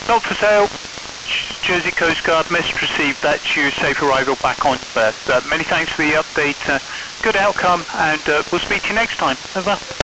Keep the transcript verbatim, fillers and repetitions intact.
not for sale. Jersey Coast Guard, message received. That's you. Safe arrival back on berth. Uh, many thanks for the update. Uh, good outcome, and uh, we'll speak to you next time. Over.